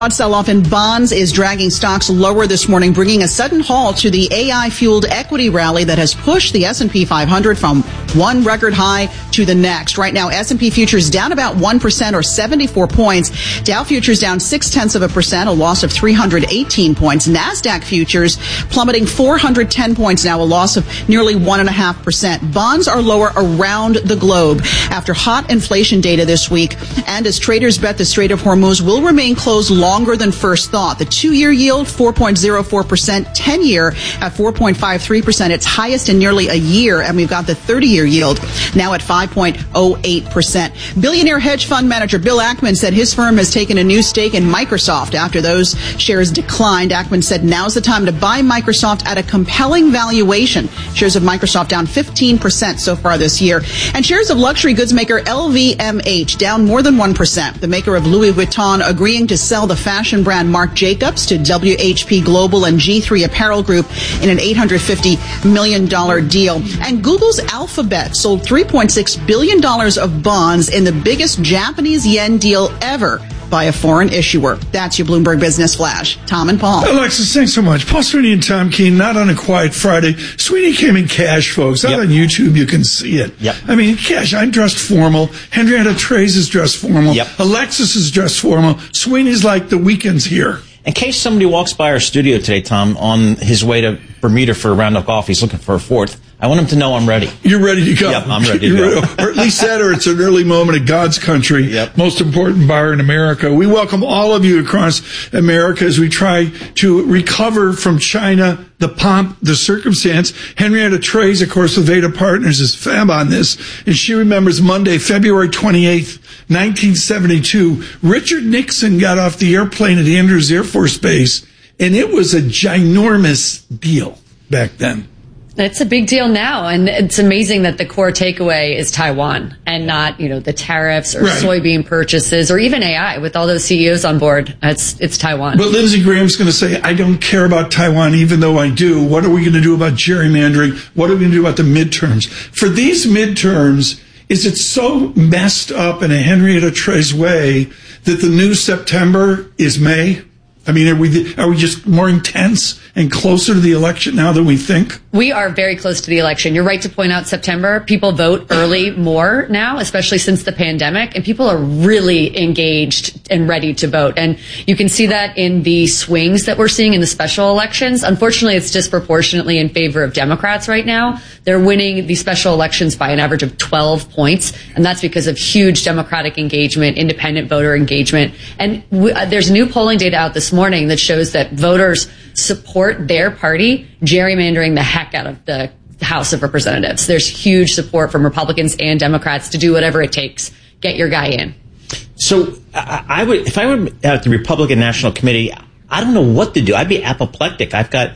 Sell-off in bonds is dragging stocks lower this morning, bringing a sudden halt to the AI-fueled equity rally that has pushed the S&P 500 from one record high to the next. Right now, S&P futures down about 1% or 74 points. Dow futures down 0.6%, a loss of 318 points. NASDAQ futures plummeting 410 points now, a loss of nearly 1.5%. Bonds are lower around the globe after hot inflation data this week, and as traders bet the Strait of Hormuz will remain closed longer than first thought. The 2-year yield, 4.04%, 10-year at 4.53%, its highest in nearly a year, and we've got the 30-year yield now at 5.08%. Billionaire hedge fund manager Bill Ackman said his firm has taken a new stake in Microsoft after those shares declined. Ackman said now's the time to buy Microsoft at a compelling valuation. Shares of Microsoft down 15% so far this year. And shares of luxury goods maker LVMH down more than 1%. The maker of Louis Vuitton agreeing to sell the fashion brand Marc Jacobs to WHP Global and G3 Apparel Group in an $850 million deal. And Google's Alphabet sold $3.6 billion of bonds in the biggest Japanese yen deal ever by a foreign issuer. That's your Bloomberg Business Flash. Tom and Paul. Alexis, thanks so much. Paul Sweeney and Tom Keene, not on a quiet Friday. Sweeney came in cash, folks. Out on YouTube, you can see it. Yep. I mean, cash. I'm dressed formal. Henrietta Trey's is dressed formal. Yep. Alexis is dressed formal. Sweeney's like the weekend's here. In case somebody walks by our studio today, Tom, on his way to Bermuda for a round of golf, he's looking for a fourth. I want him to know I'm ready. You're ready to go. Yep, I'm ready to go. Or at least that, or it's an early moment of God's country. Yep. Most important bar in America. We welcome all of you across America as we try to recover from China, the pomp, the circumstance. Henrietta Trey's, of course, with Veda Partners is fab on this. And she remembers Monday, February 28th, 1972. Richard Nixon got off the airplane at Andrews Air Force Base, and it was a ginormous deal back then. It's a big deal now, and it's amazing that the core takeaway is Taiwan and not, the tariffs or soybean purchases or even AI with all those CEOs on board. It's Taiwan. But Lindsey Graham's going to say, I don't care about Taiwan, even though I do. What are we going to do about gerrymandering? What are we going to do about the midterms? For these midterms, is it so messed up in a Henrietta Trey's way that the new September is May? I mean, are we just more intense and closer to the election now than we think? We are very close to the election. You're right to point out September. People vote early more now, especially since the pandemic, and people are really engaged and ready to vote. And you can see that in the swings that we're seeing in the special elections. Unfortunately, it's disproportionately in favor of Democrats right now. They're winning the special elections by an average of 12 points, and that's because of huge Democratic engagement, independent voter engagement. And there's new polling data out this morning that shows that voters support their party gerrymandering the heck out of the House of Representatives. There's huge support from Republicans and Democrats to do whatever it takes. Get your guy in. So I would, if I were at the Republican National Committee, I don't know what to do. I'd be apoplectic. I've got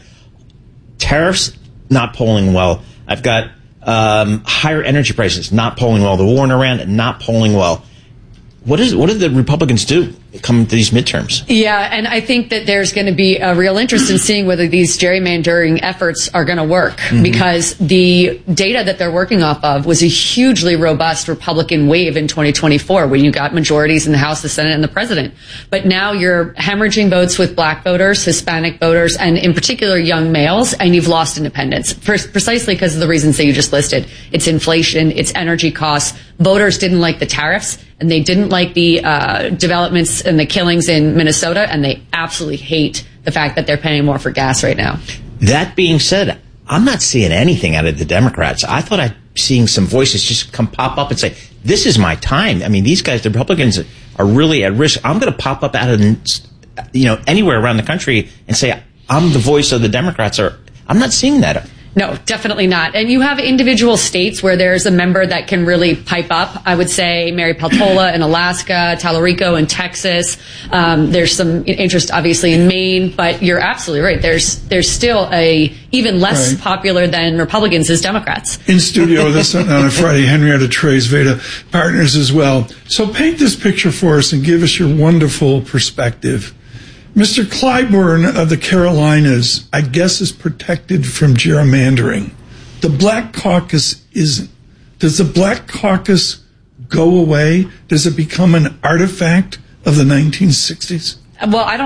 tariffs not polling well. I've got higher energy prices not polling well. The war in Iran not polling well. What do the Republicans do come to these midterms? Yeah, and I think that there's going to be a real interest in seeing whether these gerrymandering efforts are going to work, because the data that they're working off of was a hugely robust Republican wave in 2024 when you got majorities in the House, the Senate, and the President. But now you're hemorrhaging votes with black voters, Hispanic voters, and in particular young males, and you've lost independence, precisely because of the reasons that you just listed. It's inflation, it's energy costs. Voters didn't like the tariffs, and they didn't like the developments and the killings in Minnesota, and they absolutely hate the fact that they're paying more for gas right now. That being said, I'm not seeing anything out of the Democrats. I thought I'd seeing some voices just pop up and say, this is my time. I mean, these guys, the Republicans, are really at risk. I'm going to pop up out of, anywhere around the country and say, I'm the voice of the Democrats. Or I'm not seeing that. No, definitely not. And you have individual states where there's a member that can really pipe up. I would say Mary Peltola in Alaska, Tallarico in Texas. There's some interest, obviously, in Maine. But you're absolutely right. There's still even less popular than Republicans is Democrats. In studio with us on a Friday, Henrietta Trey's Veda Partners as well. So paint this picture for us and give us your wonderful perspective. Mr. Clyburn of the Carolinas, I guess, is protected from gerrymandering. The Black Caucus isn't. Does the Black Caucus go away? Does it become an artifact of the 1960s? Well, I don't